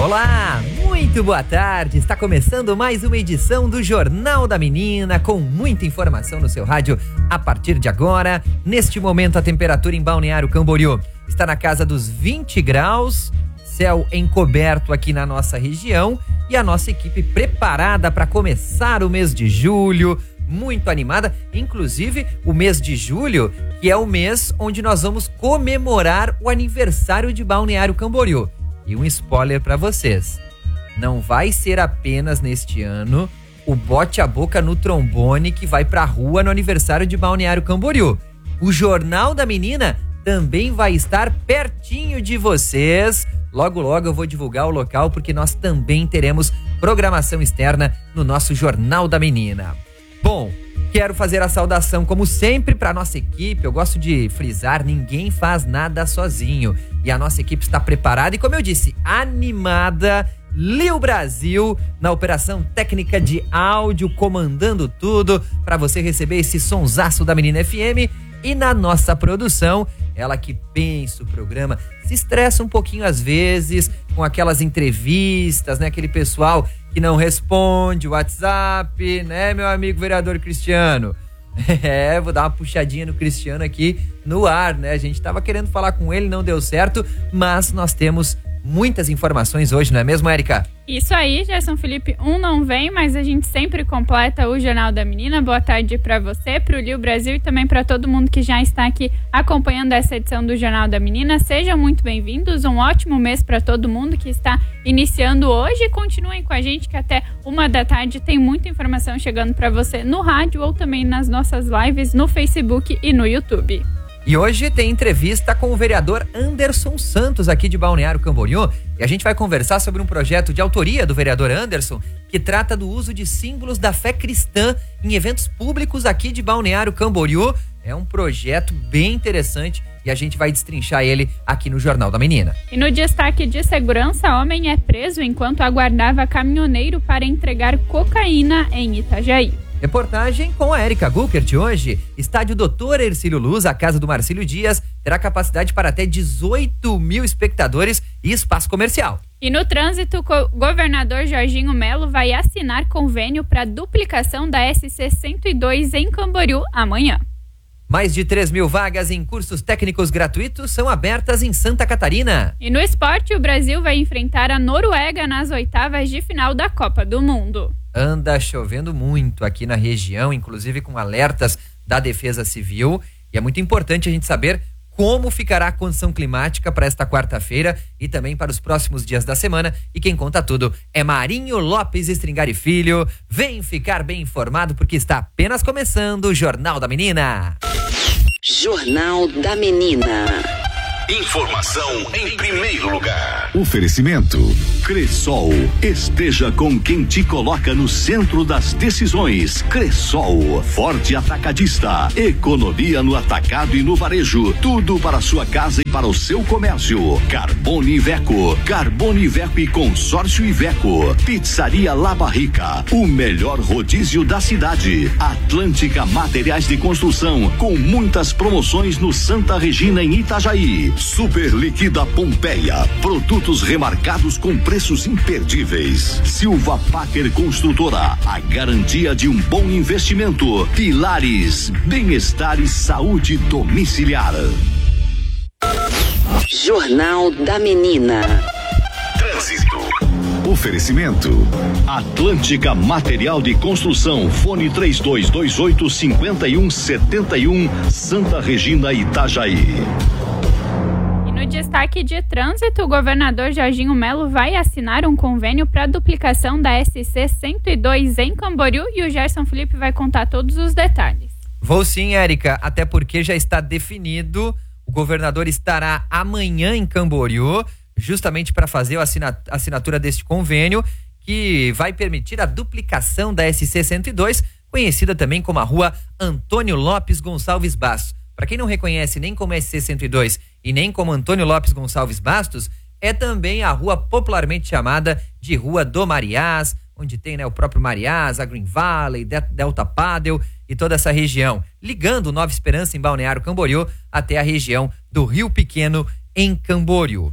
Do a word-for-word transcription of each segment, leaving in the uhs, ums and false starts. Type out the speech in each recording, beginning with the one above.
Olá, muito boa tarde. Está começando mais uma edição do Jornal da Menina, com muita informação no seu rádio a partir de agora. Neste momento, a temperatura em Balneário Camboriú está na casa dos vinte graus, céu encoberto aqui na nossa região e a nossa equipe preparada para começar o mês de julho, muito animada, inclusive o mês de julho, que é o mês onde nós vamos comemorar o aniversário de Balneário Camboriú. E um spoiler para vocês, não vai ser apenas neste ano o bote a boca no trombone que vai pra rua no aniversário de Balneário Camboriú. O Jornal da Menina também vai estar pertinho de vocês. Logo, logo eu vou divulgar o local, porque nós também teremos programação externa no nosso Jornal da Menina. Bom, quero fazer a saudação, como sempre, para nossa equipe. Eu gosto de frisar, ninguém faz nada sozinho. E a nossa equipe está preparada e, como eu disse, animada. Lil Brasil na operação técnica de áudio, comandando tudo para você receber esse sonsaço da Menina F M. E na nossa produção, ela que pensa o programa, se estressa um pouquinho às vezes com aquelas entrevistas, né? Aquele pessoal que não responde o WhatsApp, né, meu amigo vereador Cristiano? É, vou dar uma puxadinha no Cristiano aqui no ar, né? A gente tava querendo falar com ele, não deu certo, mas nós temos muitas informações hoje, não é mesmo, Érica? Isso aí, Gerson Felipe, um não vem, mas a gente sempre completa o Jornal da Menina. Boa tarde para você, pro Lil Brasil e também para todo mundo que já está aqui acompanhando essa edição do Jornal da Menina. Sejam muito bem-vindos, um ótimo mês para todo mundo que está iniciando hoje. Continuem com a gente que até uma da tarde tem muita informação chegando para você no rádio ou também nas nossas lives no Facebook e no YouTube. E hoje tem entrevista com o vereador Anderson Santos, aqui de Balneário Camboriú, e a gente vai conversar sobre um projeto de autoria do vereador Anderson, que trata do uso de símbolos da fé cristã em eventos públicos aqui de Balneário Camboriú. É um projeto bem interessante e a gente vai destrinchar ele aqui no Jornal da Menina. E no destaque de segurança, homem é preso enquanto aguardava caminhoneiro para entregar cocaína em Itajaí. Reportagem com a Érica Guckert hoje. Estádio doutor Hercílio Luz, a casa do Marcílio Dias, terá capacidade para até dezoito mil espectadores e espaço comercial. E no trânsito, o governador Jorginho Melo vai assinar convênio para duplicação da S C cento e dois em Camboriú amanhã. Mais de três mil vagas em cursos técnicos gratuitos são abertas em Santa Catarina. E no esporte, o Brasil vai enfrentar a Noruega nas oitavas de final da Copa do Mundo. Anda chovendo muito aqui na região, inclusive com alertas da Defesa Civil. E é muito importante a gente saber como ficará a condição climática para esta quarta-feira e também para os próximos dias da semana. E quem conta tudo é Marinho Lopes Stringari Filho. Vem ficar bem informado porque está apenas começando o Jornal da Menina. Jornal da Menina. Informação em primeiro lugar. Oferecimento Cressol. Esteja com quem te coloca no centro das decisões. Cressol, forte atacadista. Economia no atacado e no varejo. Tudo para sua casa e para o seu comércio. Carbone Iveco. Carbone Iveco e Consórcio Iveco. Pizzaria La Barrica. O melhor rodízio da cidade. Atlântica Materiais de Construção. Com muitas promoções no Santa Regina em Itajaí. Super Liquida Pompeia, produtos remarcados com preços imperdíveis. Silva Packer Construtora, a garantia de um bom investimento. Pilares, bem-estar e saúde domiciliar. Jornal da Menina. Trânsito. Oferecimento Atlântica Material de Construção. Fone três dois dois oito, cinco um sete um, Santa Regina, Itajaí. No destaque de trânsito, o governador Jorginho Melo vai assinar um convênio para duplicação da S C cento e dois em Camboriú e o Gerson Felipe vai contar todos os detalhes. Vou sim, Érica, até porque já está definido. O governador estará amanhã em Camboriú, justamente para fazer a assinatura deste convênio, que vai permitir a duplicação da S C cento e dois, conhecida também como a rua Antônio Lopes Gonçalves Bastos. Para quem não reconhece nem como S C cento e dois e nem como Antônio Lopes Gonçalves Bastos, é também a rua popularmente chamada de Rua do Mariás, onde tem, né, o próprio Mariás, a Green Valley, Delta Paddle e toda essa região, ligando Nova Esperança em Balneário Camboriú até a região do Rio Pequeno em Camboriú.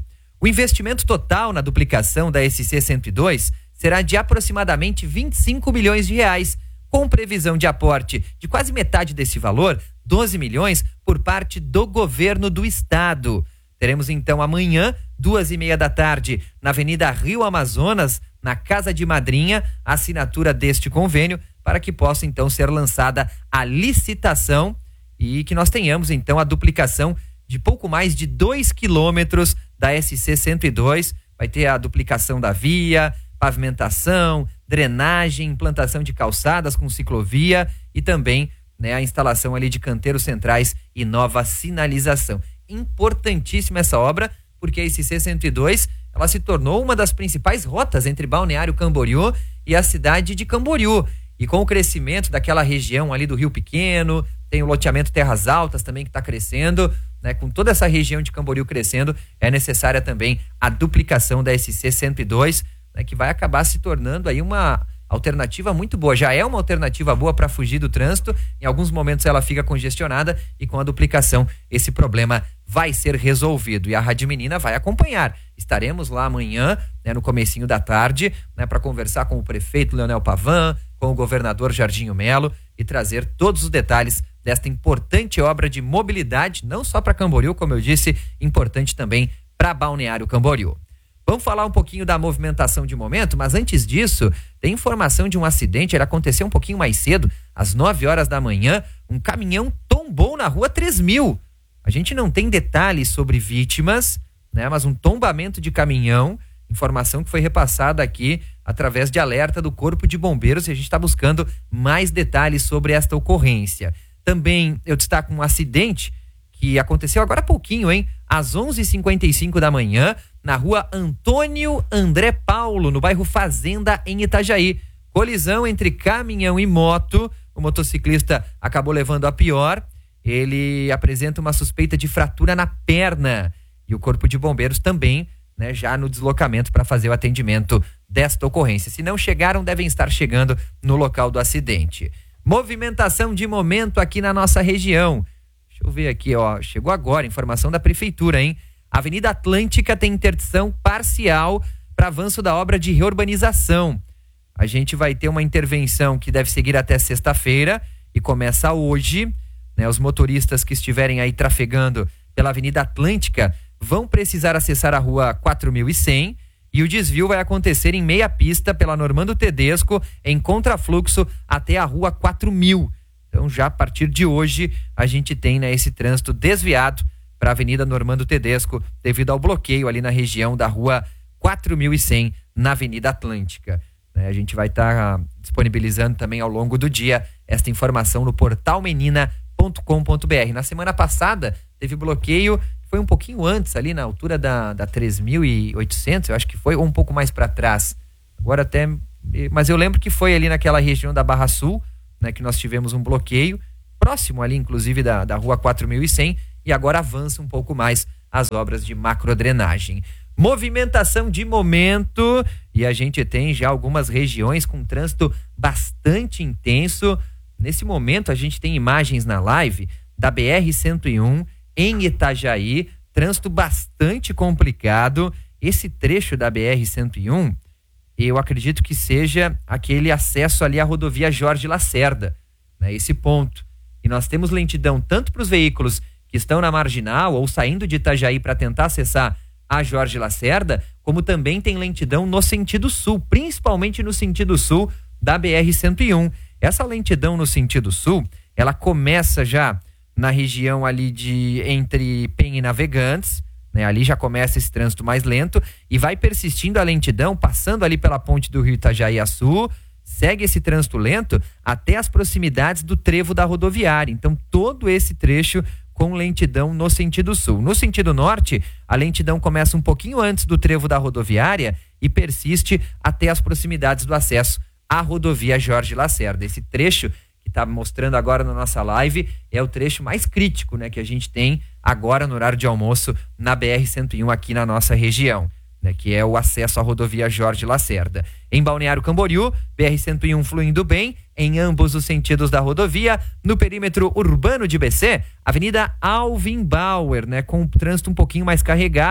O investimento total na duplicação da S C cento e dois será de aproximadamente vinte e cinco milhões de reais, com previsão de aporte de quase metade desse valor, doze milhões, por parte do governo do estado. Teremos então amanhã, duas e meia da tarde, na Avenida Rio Amazonas, na Casa de Madrinha, a assinatura deste convênio, para que possa então ser lançada a licitação e que nós tenhamos então a duplicação de pouco mais de dois quilômetros da S C cento e dois. Vai ter a duplicação da via, pavimentação, drenagem, implantação de calçadas com ciclovia e também, né, a instalação ali de canteiros centrais e nova sinalização. Importantíssima essa obra, porque a S C cento e dois, ela se tornou uma das principais rotas entre Balneário Camboriú e a cidade de Camboriú. E com o crescimento daquela região ali do Rio Pequeno, tem o loteamento Terras Altas também que está crescendo, né? Com toda essa região de Camboriú crescendo, é necessária também a duplicação da S C cento e dois, né? Que vai acabar se tornando aí uma alternativa muito boa. Já é uma alternativa boa para fugir do trânsito. Em alguns momentos ela fica congestionada e com a duplicação esse problema vai ser resolvido. E a Rádio Menina vai acompanhar. Estaremos lá amanhã, né, no comecinho da tarde, né, para conversar com o prefeito Leonel Pavan, com o governador Jardim Melo e trazer todos os detalhes desta importante obra de mobilidade, não só para Camboriú, como eu disse, importante também para Balneário Camboriú. Vamos falar um pouquinho da movimentação de momento, mas antes disso, tem informação de um acidente. Ele aconteceu um pouquinho mais cedo, às nove horas da manhã. Um caminhão tombou na rua três mil. A gente não tem detalhes sobre vítimas, né? Mas um tombamento de caminhão, informação que foi repassada aqui através de alerta do Corpo de Bombeiros, e a gente está buscando mais detalhes sobre esta ocorrência. Também eu destaco um acidente que aconteceu agora há pouquinho, hein? Às onze e cinquenta e cinco da manhã, na rua Antônio André Paulo, no bairro Fazenda, em Itajaí. Colisão entre caminhão e moto. O motociclista acabou levando a pior. Ele apresenta uma suspeita de fratura na perna. E o Corpo de Bombeiros também, né, já no deslocamento para fazer o atendimento desta ocorrência. Se não chegaram, devem estar chegando no local do acidente. Movimentação de momento aqui na nossa região. Deixa eu ver aqui, ó. Chegou agora, informação da prefeitura, hein? A Avenida Atlântica tem interdição parcial para avanço da obra de reurbanização. A gente vai ter uma intervenção que deve seguir até sexta-feira e começa hoje, né? Os motoristas que estiverem aí trafegando pela Avenida Atlântica vão precisar acessar a rua quatro mil e cem e o desvio vai acontecer em meia pista pela Normando Tedesco em contrafluxo até a rua quatro mil. Então já a partir de hoje a gente tem, né, esse trânsito desviado para a Avenida Normando Tedesco devido ao bloqueio ali na região da rua quatro mil e cem na Avenida Atlântica. Né, a gente vai estar tá disponibilizando também ao longo do dia esta informação no portal menina ponto com ponto b r. Na semana passada teve bloqueio, foi um pouquinho antes ali na altura da, da três mil e oitocentos, eu acho que foi, ou um pouco mais para trás. Agora até, mas eu lembro que foi ali naquela região da Barra Sul, né, que nós tivemos um bloqueio, próximo ali inclusive da, da rua quatro mil e cem, e agora avança um pouco mais as obras de macrodrenagem. Movimentação de momento, e a gente tem já algumas regiões com trânsito bastante intenso. Nesse momento a gente tem imagens na live da B R cento e um em Itajaí, trânsito bastante complicado. Esse trecho da B R cento e um, eu acredito que seja aquele acesso ali à rodovia Jorge Lacerda, né? Esse ponto. E nós temos lentidão tanto para os veículos que estão na Marginal ou saindo de Itajaí para tentar acessar a Jorge Lacerda, como também tem lentidão no sentido sul, principalmente no sentido sul da B R cento e um. Essa lentidão no sentido sul, ela começa já na região ali de entre Penha e Navegantes, né? Ali já começa esse trânsito mais lento e vai persistindo a lentidão, passando ali pela ponte do Rio Itajaí-Açu, segue esse trânsito lento até as proximidades do trevo da rodoviária. Então todo esse trecho com lentidão no sentido sul. No sentido norte, a lentidão começa um pouquinho antes do trevo da rodoviária e persiste até as proximidades do acesso à rodovia Jorge Lacerda. Esse trecho que está mostrando agora na nossa live é o trecho mais crítico, né, que a gente tem agora no horário de almoço na B R cento e um aqui na nossa região, né, que é o acesso à rodovia Jorge Lacerda. Em Balneário Camboriú, B R cento e um fluindo bem em ambos os sentidos da rodovia. No perímetro urbano de B C, Avenida Alvin Bauer, né, com o trânsito um pouquinho mais carregado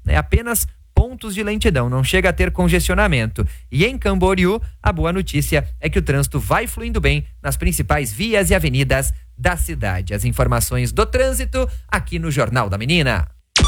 é apenas pontos de lentidão, não chega a ter congestionamento. E em Camboriú, a boa notícia é que o trânsito vai fluindo bem nas principais vias e avenidas da cidade. As informações do trânsito aqui no Jornal da Menina.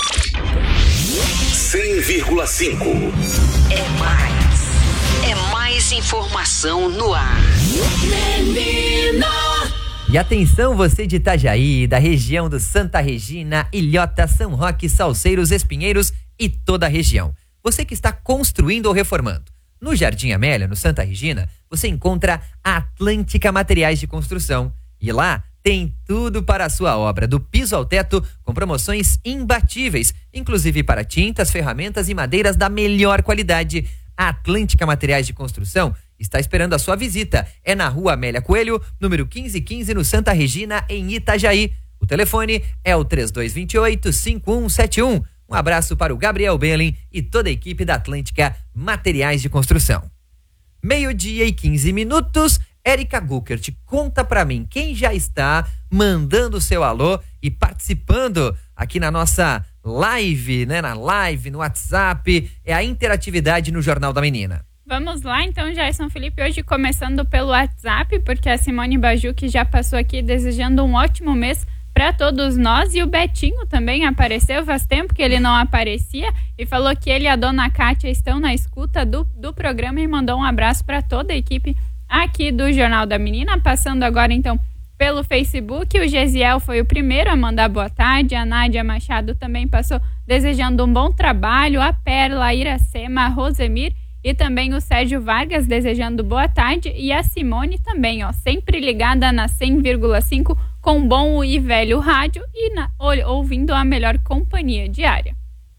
cem vírgula cinco. É mais. É mais informação no ar. Menina! E atenção você de Itajaí, da região do Santa Regina, Ilhota, São Roque, Salceiros, Espinheiros e toda a região. Você que está construindo ou reformando. No Jardim Amélia, no Santa Regina, você encontra a Atlântica Materiais de Construção. E lá tem tudo para a sua obra, do piso ao teto, com promoções imbatíveis, inclusive para tintas, ferramentas e madeiras da melhor qualidade. A Atlântica Materiais de Construção está esperando a sua visita. É na Rua Amélia Coelho, número quinze quinze, no Santa Regina, em Itajaí. O telefone é o três dois dois oito, cinco um sete um. Um abraço para o Gabriel Belling e toda a equipe da Atlântica Materiais de Construção. Meio-dia e quinze minutos. Érica Guckert, conta pra mim quem já está mandando o seu alô e participando aqui na nossa live, né? Na live, no WhatsApp, é a interatividade no Jornal da Menina. Vamos lá, então, Gerson Felipe, hoje começando pelo WhatsApp, porque a Simone Bajuc já passou aqui desejando um ótimo mês para todos nós, e o Betinho também apareceu, faz tempo que ele não aparecia, e falou que ele e a dona Kátia estão na escuta do, do programa e mandou um abraço para toda a equipe aqui do Jornal da Menina. Passando agora então pelo Facebook, o Gesiel foi o primeiro a mandar boa tarde, a Nádia Machado também passou desejando um bom trabalho, a Perla, a Iracema, a Rosemir e também o Sérgio Vargas desejando boa tarde, e a Simone também, ó, sempre ligada na cem vírgula cinco com bom e velho rádio e na, ouvindo a melhor companhia diária.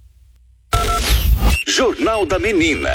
Jornal da Menina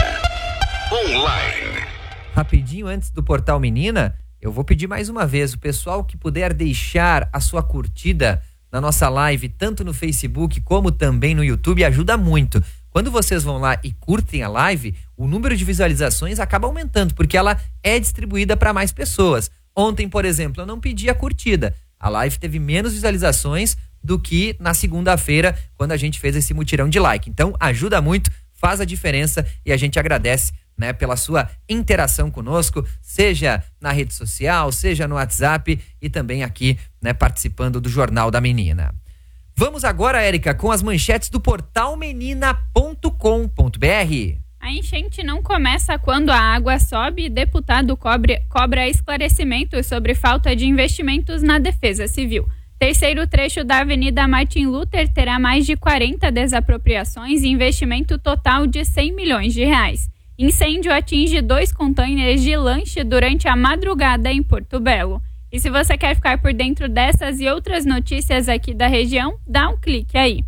online. Rapidinho antes do Portal Menina, eu vou pedir mais uma vez, o pessoal que puder deixar a sua curtida na nossa live, tanto no Facebook como também no YouTube, ajuda muito. Quando vocês vão lá e curtem a live, o número de visualizações acaba aumentando, porque ela é distribuída para mais pessoas. Ontem, por exemplo, eu não pedi a curtida. A live teve menos visualizações do que na segunda-feira, quando a gente fez esse mutirão de like. Então, ajuda muito, faz a diferença e a gente agradece, né, pela sua interação conosco, seja na rede social, seja no WhatsApp e também aqui, né, participando do Jornal da Menina. Vamos agora, Érica, com as manchetes do portal menina ponto com ponto b r. A enchente não começa quando a água sobe e deputado cobre, cobra esclarecimentos sobre falta de investimentos na Defesa Civil. Terceiro trecho da Avenida Martin Luther terá mais de quarenta desapropriações e investimento total de cem milhões de reais. Incêndio atinge dois containers de lanche durante a madrugada em Porto Belo. E se você quer ficar por dentro dessas e outras notícias aqui da região, dá um clique aí.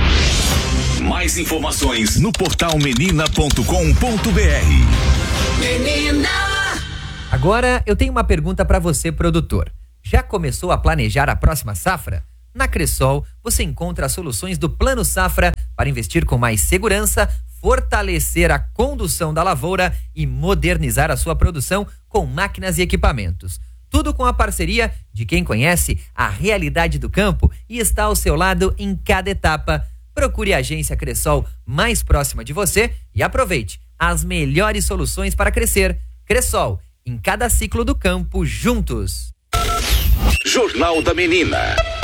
Mais informações no portal menina ponto com ponto b r. Menina! Agora eu tenho uma pergunta para você, produtor. Já começou a planejar a próxima safra? Na Cressol, você encontra soluções do Plano Safra para investir com mais segurança, fortalecer a condução da lavoura e modernizar a sua produção com máquinas e equipamentos. Tudo com a parceria de quem conhece a realidade do campo e está ao seu lado em cada etapa. Procure a agência Cressol mais próxima de você e aproveite as melhores soluções para crescer. Cressol, em cada ciclo do campo, juntos. Jornal da Menina.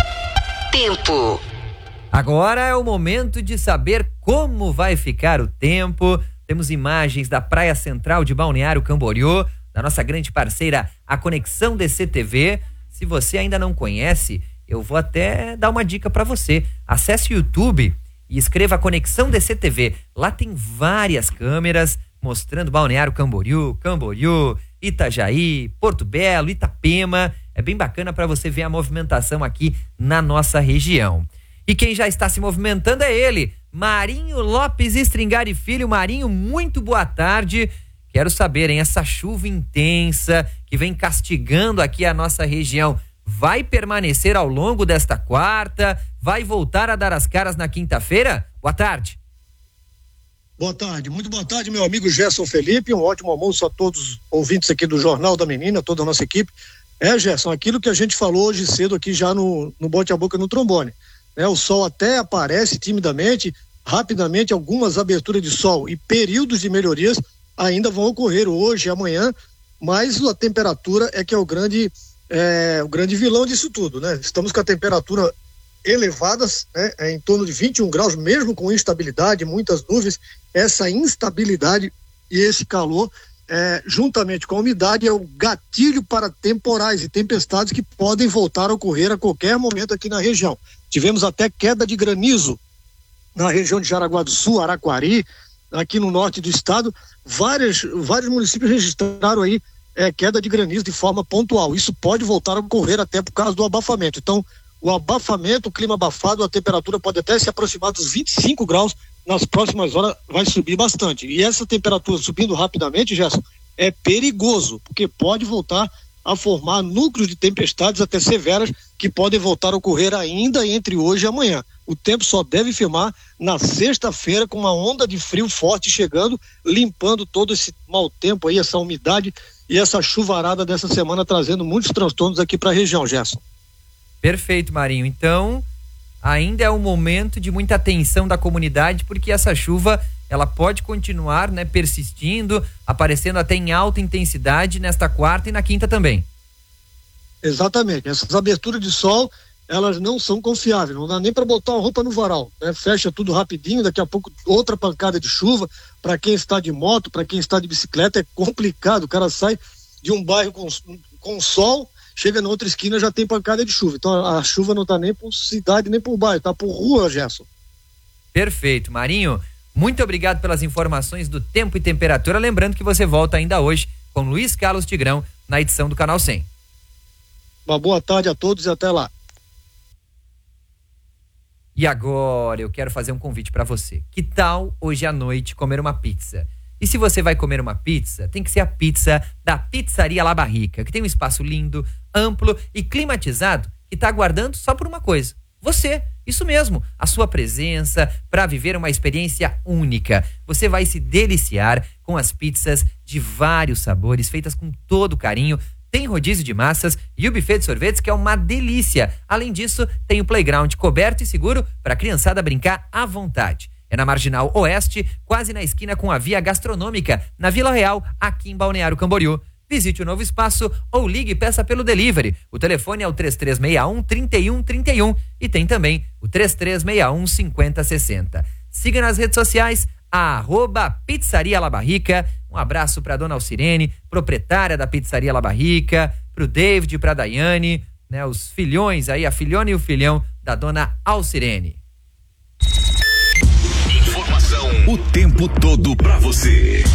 Tempo. Agora é o momento de saber como vai ficar o tempo. Temos imagens da Praia Central de Balneário Camboriú, da nossa grande parceira, a Conexão D C T V. Se você ainda não conhece, eu vou até dar uma dica para você. Acesse o YouTube e escreva Conexão D C T V. Lá tem várias câmeras mostrando Balneário Camboriú, Camboriú, Itajaí, Porto Belo, Itapema. É bem bacana para você ver a movimentação aqui na nossa região. E quem já está se movimentando é ele, Marinho Lopes Stringari Filho. Marinho, muito boa tarde. Quero saber, hein, essa chuva intensa que vem castigando aqui a nossa região, vai permanecer ao longo desta quarta? Vai voltar a dar as caras na quinta-feira? Boa tarde. Boa tarde, muito boa tarde, meu amigo Gerson Felipe. Um ótimo almoço a todos os ouvintes aqui do Jornal da Menina, toda a nossa equipe. É, Gerson, aquilo que a gente falou hoje cedo aqui já no, no bote a boca no trombone. Né? O sol até aparece timidamente, rapidamente algumas aberturas de sol e períodos de melhorias ainda vão ocorrer hoje e amanhã, mas a temperatura é que é o grande, é, o grande vilão disso tudo, né? Estamos com a temperatura elevadas, né? É em torno de vinte e um graus, mesmo com instabilidade, muitas nuvens. Essa instabilidade e esse calor, é, juntamente com a umidade, é o gatilho para temporais e tempestades que podem voltar a ocorrer a qualquer momento aqui na região. Tivemos até queda de granizo na região de Jaraguá do Sul, Araquari, aqui no norte do estado. Várias, vários municípios registraram aí é, queda de granizo de forma pontual. Isso pode voltar a ocorrer até por causa do abafamento. Então, o abafamento, o clima abafado, a temperatura pode até se aproximar dos vinte e cinco graus. Nas próximas horas vai subir bastante. E essa temperatura subindo rapidamente, Gerson, é perigoso, porque pode voltar a formar núcleos de tempestades até severas que podem voltar a ocorrer ainda entre hoje e amanhã. O tempo só deve firmar na sexta-feira, com uma onda de frio forte chegando, limpando todo esse mau tempo aí, essa umidade e essa chuvarada dessa semana, trazendo muitos transtornos aqui para a região, Gerson. Perfeito, Marinho. Então, ainda é um momento de muita atenção da comunidade, porque essa chuva, ela pode continuar, né, persistindo, aparecendo até em alta intensidade nesta quarta e na quinta também. Exatamente. Essas aberturas de sol, elas não são confiáveis, não dá nem para botar a roupa no varal, né? Fecha tudo rapidinho, daqui a pouco outra pancada de chuva. Para quem está de moto, para quem está de bicicleta, é complicado. O cara sai de um bairro com, com sol, chega na outra esquina, já tem pancada de chuva. Então a chuva não está nem por cidade nem por bairro, está por rua, Gerson. Perfeito, Marinho. Muito obrigado pelas informações do tempo e temperatura. Lembrando que você volta ainda hoje com Luiz Carlos Tigrão na edição do Canal cem. Uma boa tarde a todos e até lá. E agora eu quero fazer um convite para você. Que tal hoje à noite comer uma pizza? E se você vai comer uma pizza, tem que ser a pizza da Pizzaria La Barrica, que tem um espaço lindo, amplo e climatizado, que está aguardando só por uma coisa: você. Isso mesmo, a sua presença para viver uma experiência única. Você vai se deliciar com as pizzas de vários sabores, feitas com todo carinho. Tem rodízio de massas e o buffet de sorvetes, que é uma delícia. Além disso, tem o playground coberto e seguro para a criançada brincar à vontade. É na Marginal Oeste, quase na esquina com a Via Gastronômica, na Vila Real, aqui em Balneário Camboriú. Visite o novo espaço ou ligue e peça pelo delivery. O telefone é o três três seis um, três um três um e tem também o três três seis um, cinco zero seis zero. Siga nas redes sociais, arroba Pizzaria La Barrica. Um abraço para dona Alcirene, proprietária da Pizzaria La Barrica, pro David, pra Daiane, né, os filhões aí, a filhona e o filhão da dona Alcirene. Informação o tempo todo pra você.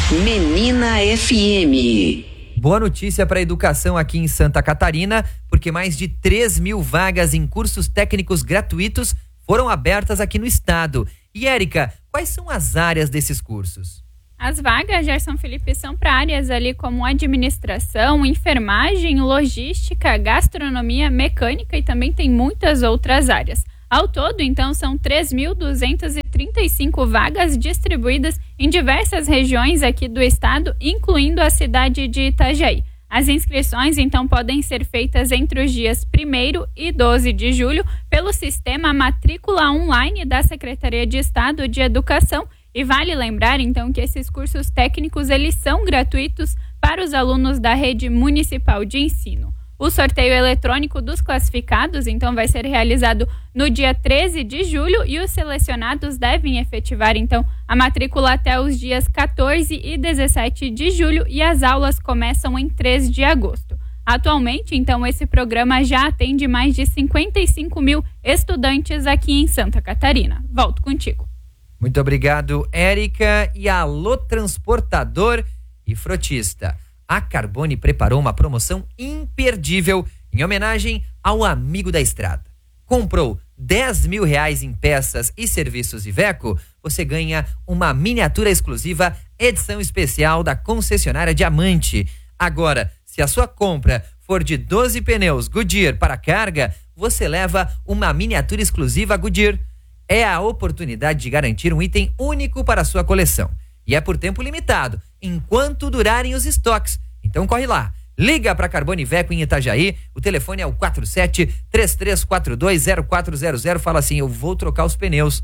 Menina F M. Boa notícia para a educação aqui em Santa Catarina, porque mais de três mil vagas em cursos técnicos gratuitos foram abertas aqui no estado. E, Érica, quais são as áreas desses cursos? As vagas, Gerson Felipe, são para áreas ali como administração, enfermagem, logística, gastronomia, mecânica e também tem muitas outras áreas. Ao todo, então, são três mil duzentas e trinta e cinco vagas distribuídas em diversas regiões aqui do estado, incluindo a cidade de Itajaí. As inscrições, então, podem ser feitas entre os dias primeiro e doze de julho pelo sistema Matrícula Online da Secretaria de Estado de Educação. E vale lembrar, então, que esses cursos técnicos, eles são gratuitos para os alunos da rede municipal de ensino. O sorteio eletrônico dos classificados, então, vai ser realizado no dia treze de julho e os selecionados devem efetivar, então, a matrícula até os dias quatorze e dezessete de julho e as aulas começam em três de agosto. Atualmente, então, esse programa já atende mais de cinquenta e cinco mil estudantes aqui em Santa Catarina. Volto contigo. Muito obrigado, Érica. E alô, transportador e frotista. A Carbone preparou uma promoção imperdível em homenagem ao amigo da estrada. Comprou dez mil reais em peças e serviços Iveco, você ganha uma miniatura exclusiva edição especial da concessionária Diamante. Agora, se a sua compra for de doze pneus Goodyear para carga, você leva uma miniatura exclusiva Goodyear. É a oportunidade de garantir um item único para a sua coleção. E é por tempo limitado, enquanto durarem os estoques. Então corre lá, liga para Carbone Iveco em Itajaí, o telefone é o quatro sete, três três quatro dois, zero quatro zero zero, fala assim: eu vou trocar os pneus, vou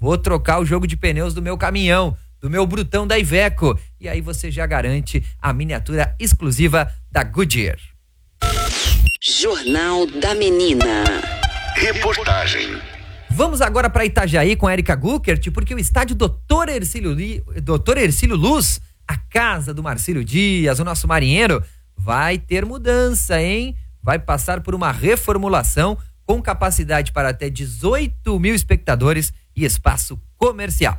vou trocar o jogo de pneus do meu caminhão, do meu Brutão da Iveco. E aí você já garante a miniatura exclusiva da Goodyear. Jornal da Menina. Reportagem. Vamos agora para Itajaí com a Érica Guckert, porque o estádio doutor Hercílio, Li... doutor Hercílio Luz, a casa do Marcílio Dias, o nosso marinheiro, vai ter mudança, hein? Vai passar por uma reformulação com capacidade para até dezoito mil espectadores e espaço comercial.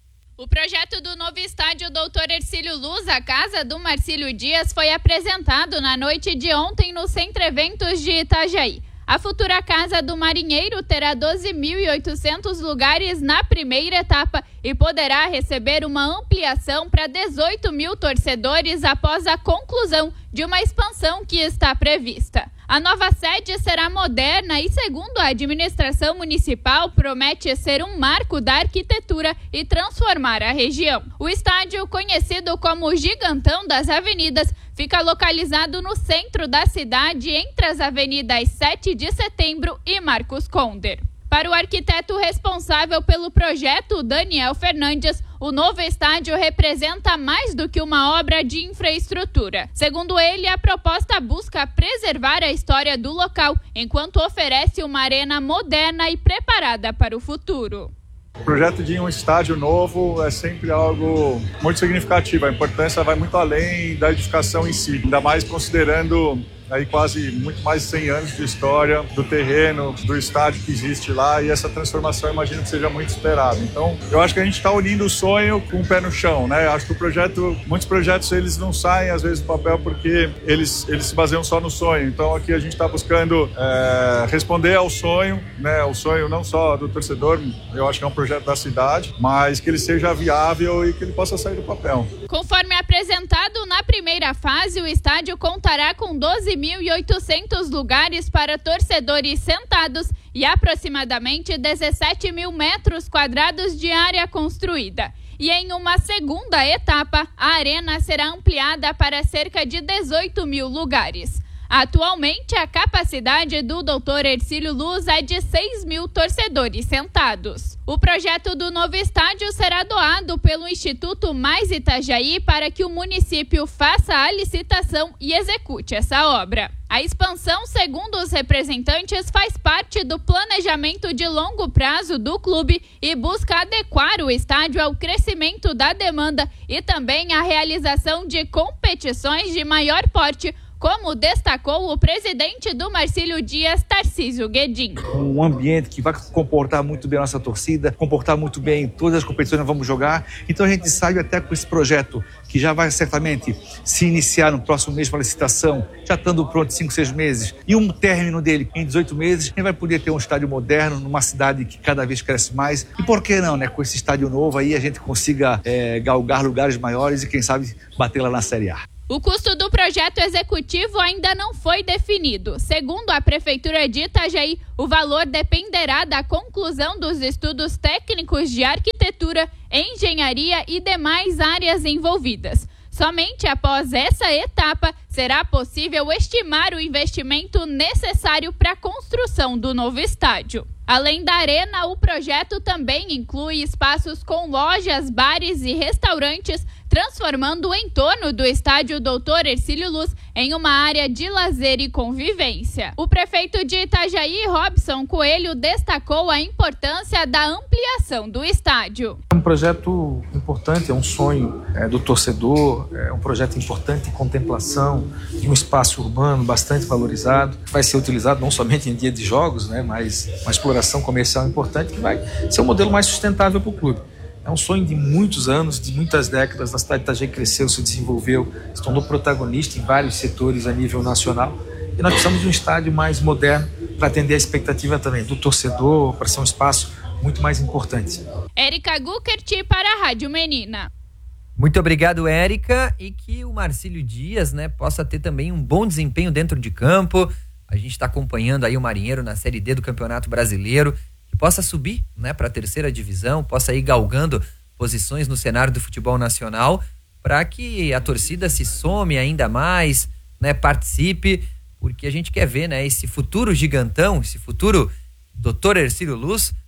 O projeto do novo estádio doutor Hercílio Luz, a casa do Marcílio Dias, foi apresentado na noite de ontem no Centro Eventos de Itajaí. A futura Casa do Marinheiro terá doze mil e oitocentos lugares na primeira etapa e poderá receber uma ampliação para dezoito mil torcedores após a conclusão de uma expansão que está prevista. A nova sede será moderna e, segundo a administração municipal, promete ser um marco da arquitetura e transformar a região. O estádio, conhecido como o Gigantão das Avenidas, fica localizado no centro da cidade, entre as avenidas sete de setembro e Marcos Conder. Para o arquiteto responsável pelo projeto, Daniel Fernandes, o novo estádio representa mais do que uma obra de infraestrutura. Segundo ele, a proposta busca preservar a história do local, enquanto oferece uma arena moderna e preparada para o futuro. O projeto de um estádio novo é sempre algo muito significativo. A importância vai muito além da edificação em si, ainda mais considerando aí quase muito mais de cem anos de história do terreno, do estádio que existe lá, e essa transformação eu imagino que seja muito esperada. Então, eu acho que a gente está unindo o sonho com o pé no chão, né? Acho que o projeto, muitos projetos eles não saem às vezes do papel porque eles, eles se baseiam só no sonho. Então, aqui a gente está buscando é, responder ao sonho, né? O sonho não só do torcedor, eu acho que é um projeto da cidade, mas que ele seja viável e que ele possa sair do papel. Conforme apresentado na primeira fase, o estádio contará com doze mil e oitocentos lugares para torcedores sentados e aproximadamente dezessete mil metros quadrados de área construída. E em uma segunda etapa, a arena será ampliada para cerca de dezoito mil lugares. Atualmente, a capacidade do doutor Hercílio Luz é de seis mil torcedores sentados. O projeto do novo estádio será doado pelo Instituto Mais Itajaí para que o município faça a licitação e execute essa obra. A expansão, segundo os representantes, faz parte do planejamento de longo prazo do clube e busca adequar o estádio ao crescimento da demanda e também à realização de competições de maior porte, como destacou o presidente do Marcílio Dias, Tarcísio Guedin. Um ambiente que vai comportar muito bem a nossa torcida, comportar muito bem todas as competições que nós vamos jogar. Então a gente sai até com esse projeto, que já vai certamente se iniciar no próximo mês para licitação, já estando pronto em cinco, seis meses, e um término dele em dezoito meses, a gente vai poder ter um estádio moderno numa cidade que cada vez cresce mais. E por que não, né? Com esse estádio novo aí a gente consiga é, galgar lugares maiores e quem sabe bater lá na Série A. O custo do projeto executivo ainda não foi definido. Segundo a Prefeitura de Itajaí, o valor dependerá da conclusão dos estudos técnicos de arquitetura, engenharia e demais áreas envolvidas. Somente após essa etapa será possível estimar o investimento necessário para a construção do novo estádio. Além da arena, o projeto também inclui espaços com lojas, bares e restaurantes, transformando o entorno do estádio doutor Hercílio Luz em uma área de lazer e convivência. O prefeito de Itajaí, Robson Coelho, destacou a importância da ampliação do estádio. É um projeto importante, é um sonho é, do torcedor, é um projeto importante de contemplação, de um espaço urbano bastante valorizado, que vai ser utilizado não somente em dia de jogos, né, mas uma exploração comercial importante que vai ser um modelo mais sustentável para o clube. É um sonho de muitos anos, de muitas décadas. A cidade de Itajaí cresceu, se desenvolveu, se tornou protagonista em vários setores a nível nacional. E nós precisamos de um estádio mais moderno para atender a expectativa também do torcedor, para ser um espaço muito mais importante. Érica Guckert para a Rádio Menina. Muito obrigado, Érica, e que o Marcílio Dias, né, possa ter também um bom desempenho dentro de campo. A gente está acompanhando aí o Marinheiro na Série D do Campeonato Brasileiro, que possa subir, né, para a terceira divisão, possa ir galgando posições no cenário do futebol nacional, para que a torcida se some ainda mais, né, participe, porque a gente quer ver, né, esse futuro gigantão, esse futuro doutor Hercílio Luz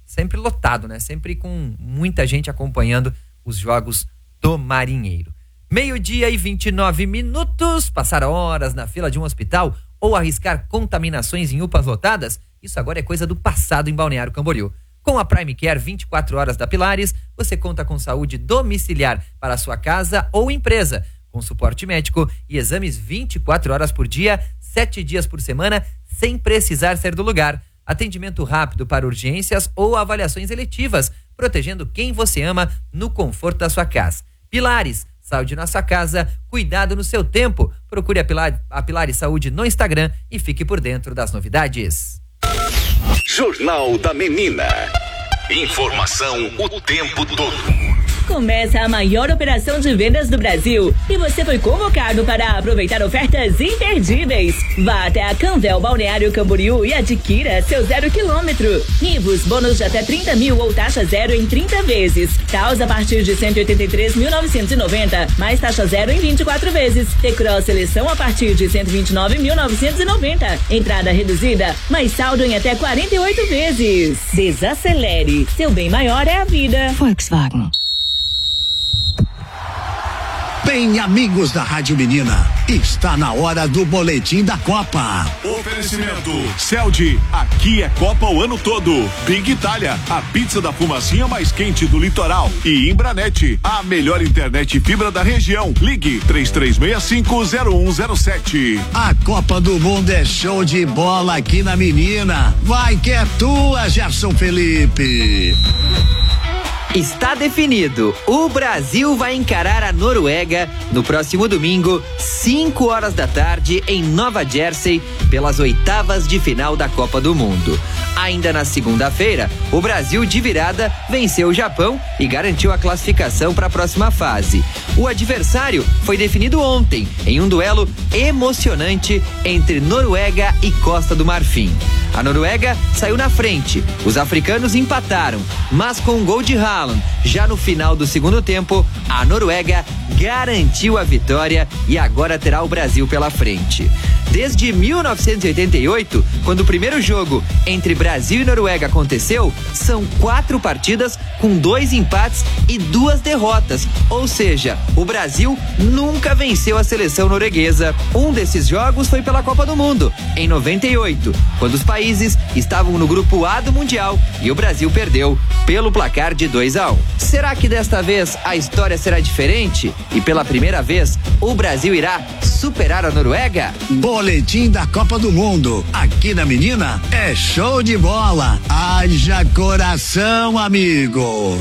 sempre lotado, né? Sempre com muita gente acompanhando os jogos do Marinheiro. Meio-dia e vinte e nove minutos, passar horas na fila de um hospital ou arriscar contaminações em U P As lotadas, isso agora é coisa do passado em Balneário Camboriú. Com a Prime Care vinte e quatro horas da Pilares, você conta com saúde domiciliar para a sua casa ou empresa, com suporte médico e exames vinte e quatro horas por dia, sete dias por semana, sem precisar sair do lugar. Atendimento rápido para urgências ou avaliações eletivas, protegendo quem você ama no conforto da sua casa. Pilares, saúde na sua casa, cuidado no seu tempo. Procure a Pilares, a Pilares Saúde no Instagram e fique por dentro das novidades. Jornal da Menina. Informação o tempo todo. Começa a maior operação de vendas do Brasil e você foi convocado para aproveitar ofertas imperdíveis. Vá até a Canvel Balneário Camboriú e adquira seu zero quilômetro. Nivus, bônus de até trinta mil ou taxa zero em trinta vezes. Taos a partir de cento e oitenta e três mil novecentos e noventa, mais taxa zero em vinte e quatro vezes. T-Cross Seleção a partir de cento e vinte e nove mil novecentos e noventa. Entrada reduzida, mais saldo em até quarenta e oito vezes. Desacelere. Seu bem maior é a vida. Volkswagen. Bem, amigos da Rádio Menina, está na hora do boletim da Copa. Oferecimento Celdi, aqui é Copa o ano todo. Big Itália, a pizza da fumacinha mais quente do litoral. E Imbranet, a melhor internet fibra da região. Ligue três três seis cinco zero um zero sete. A Copa do Mundo é show de bola aqui na Menina. Vai que é tua, Gerson Felipe. Está definido, o Brasil vai encarar a Noruega no próximo domingo, cinco horas da tarde, em Nova Jersey, pelas oitavas de final da Copa do Mundo. Ainda na segunda-feira, o Brasil de virada venceu o Japão e garantiu a classificação para a próxima fase. O adversário foi definido ontem, em um duelo emocionante entre Noruega e Costa do Marfim. A Noruega saiu na frente, os africanos empataram, mas com um gol de Haaland, já no final do segundo tempo, a Noruega garantiu a vitória e agora terá o Brasil pela frente. Desde mil novecentos e oitenta e oito, quando o primeiro jogo entre Brasil e Noruega aconteceu, são quatro partidas com dois empates e duas derrotas, ou seja, o Brasil nunca venceu a seleção norueguesa. Um desses jogos foi pela Copa do Mundo, em noventa e oito, quando os países estavam no grupo A do Mundial e o Brasil perdeu pelo placar de dois a um. Será que desta vez a história será diferente? E pela primeira vez, o Brasil irá superar a Noruega? Boletim da Copa do Mundo, aqui na Menina, é show de bola. Haja coração, amigo.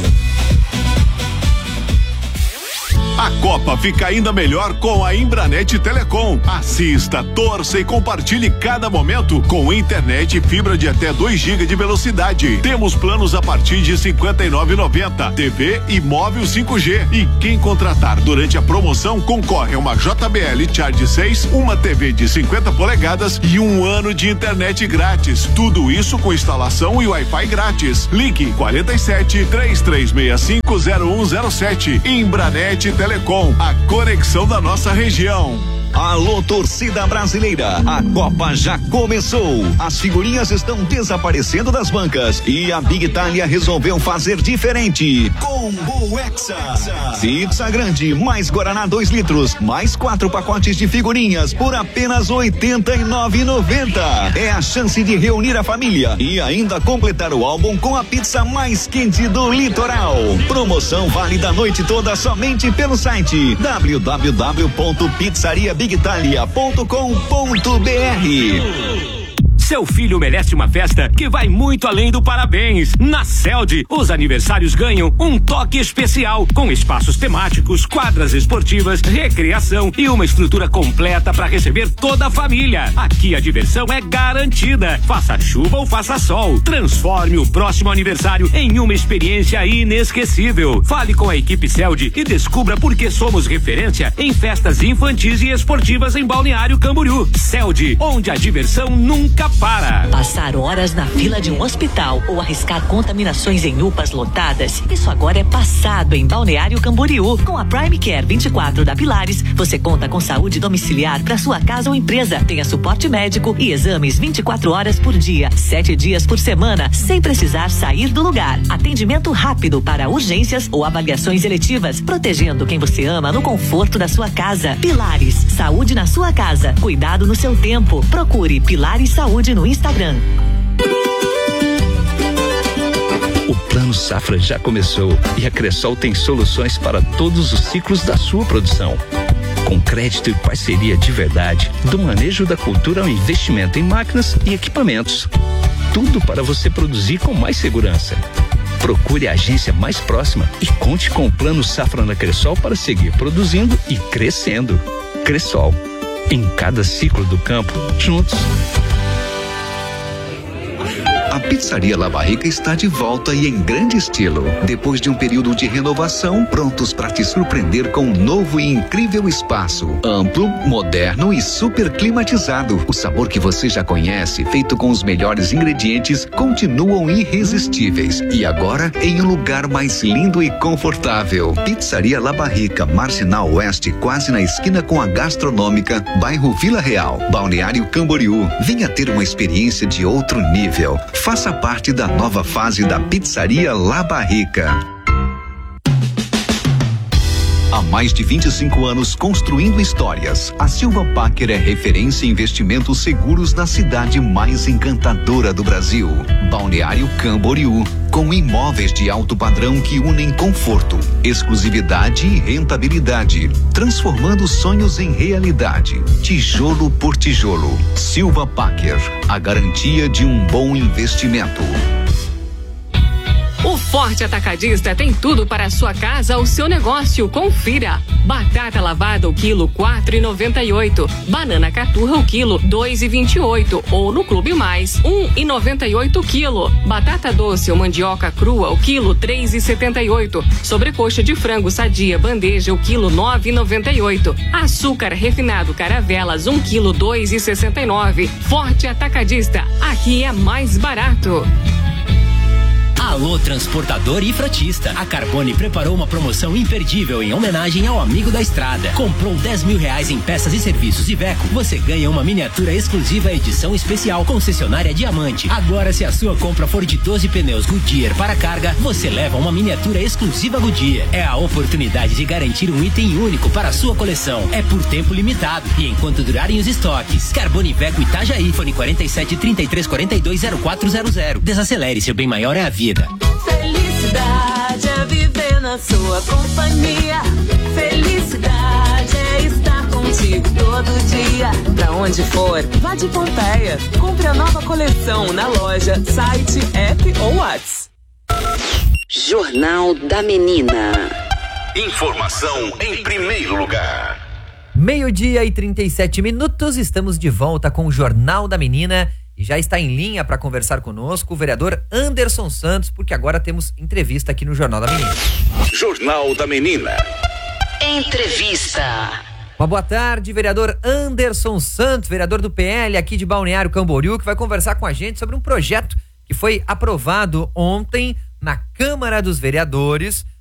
A Copa fica ainda melhor com a Imbranet Telecom. Assista, torça e compartilhe cada momento com internet e fibra de até dois gigas de velocidade. Temos planos a partir de cinquenta e nove reais e noventa centavos, T V e móvel cinco G. E quem contratar durante a promoção concorre a uma J B L Charge seis, uma T V de cinquenta polegadas e um ano de internet grátis. Tudo isso com instalação e Wi-Fi grátis. Ligue quarenta e sete, três três seis cinco zero um zero sete. Imbranet Telecom, a conexão da nossa região. Alô, torcida brasileira, a Copa já começou. As figurinhas estão desaparecendo das bancas e a Big Itália resolveu fazer diferente. Combo Hexa. Pizza grande, mais Guaraná dois litros, mais quatro pacotes de figurinhas por apenas oitenta e nove reais e noventa centavos. É a chance de reunir a família e ainda completar o álbum com a pizza mais quente do litoral. Promoção válida a noite toda somente pelo site w w w ponto pizzaria big italia ponto com ponto b r. Seu filho merece uma festa que vai muito além do parabéns. Na Celdi, os aniversários ganham um toque especial, com espaços temáticos, quadras esportivas, recreação e uma estrutura completa para receber toda a família. Aqui a diversão é garantida. Faça chuva ou faça sol, transforme o próximo aniversário em uma experiência inesquecível. Fale com a equipe Celdi e descubra por que somos referência em festas infantis e esportivas em Balneário Camboriú. Celdi, onde a diversão nunca para. Passar horas na fila de um hospital ou arriscar contaminações em U P As lotadas, isso agora é passado em Balneário Camboriú. Com a Prime Care vinte e quatro da Pilares, você conta com saúde domiciliar para sua casa ou empresa. Tenha suporte médico e exames vinte e quatro horas por dia, sete dias por semana, sem precisar sair do lugar. Atendimento rápido para urgências ou avaliações eletivas, protegendo quem você ama no conforto da sua casa. Pilares, saúde na sua casa, cuidado no seu tempo. Procure Pilares Saúde no Instagram. O Plano Safra já começou e a Cressol tem soluções para todos os ciclos da sua produção. Com crédito e parceria de verdade, do manejo da cultura ao investimento em máquinas e equipamentos. Tudo para você produzir com mais segurança. Procure a agência mais próxima e conte com o Plano Safra na Cressol para seguir produzindo e crescendo. Cressol, em cada ciclo do campo, juntos. A Pizzaria La Barrica está de volta e em grande estilo. Depois de um período de renovação, prontos para te surpreender com um novo e incrível espaço. Amplo, moderno e super climatizado. O sabor que você já conhece, feito com os melhores ingredientes, continuam irresistíveis. E agora, em um lugar mais lindo e confortável. Pizzaria La Barrica, Marginal Oeste, quase na esquina com a Gastronômica, bairro Vila Real, Balneário Camboriú. Venha ter uma experiência de outro nível. Faça parte da nova fase da Pizzaria La Barrica. Há mais de vinte e cinco anos construindo histórias, a Silva Packer é referência em investimentos seguros na cidade mais encantadora do Brasil, Balneário Camboriú, com imóveis de alto padrão que unem conforto, exclusividade e rentabilidade, transformando sonhos em realidade, tijolo por tijolo. Silva Packer, a garantia de um bom investimento. O Forte Atacadista tem tudo para a sua casa ou seu negócio. Confira. Batata lavada o quilo quatro reais e noventa e oito. Banana caturra o quilo dois reais e vinte e oito. Ou no Clube Mais, um real e noventa e oito o quilo. Batata doce ou mandioca crua o quilo três reais e setenta e oito. Sobrecoxa de frango sadia bandeja o quilo nove reais e noventa e oito. Açúcar refinado Caravelas um quilo dois reais e sessenta e nove. Forte Atacadista. Aqui é mais barato. Alô, transportador e frotista. A Carbone preparou uma promoção imperdível em homenagem ao amigo da estrada. Comprou dez mil reais em peças e serviços Iveco, você ganha uma miniatura exclusiva edição especial concessionária Diamante. Agora, se a sua compra for de doze pneus Goodyear para carga, você leva uma miniatura exclusiva Goodyear. É a oportunidade de garantir um item único para a sua coleção. É por tempo limitado e enquanto durarem os estoques. Carbone Iveco Itajaí, fone quarenta e sete, trinta e três, quarenta e dois, zero quatro zero zero. Desacelere, seu bem maior é a vida. Felicidade é viver na sua companhia. Felicidade é estar contigo todo dia. Pra onde for, vá de Pompeia. Compre a nova coleção na loja, site, app ou WhatsApp. Jornal da Menina. Informação em primeiro lugar. Meio-dia e trinta e sete minutos, estamos de volta com o Jornal da Menina. E já está em linha para conversar conosco o vereador Anderson Santos, porque agora temos entrevista aqui no Jornal da Menina. Jornal da Menina. Entrevista. Uma boa tarde, vereador Anderson Santos, vereador do P L aqui de Balneário Camboriú, que vai conversar com a gente sobre um projeto que foi aprovado ontem na Câmara dos Vereadores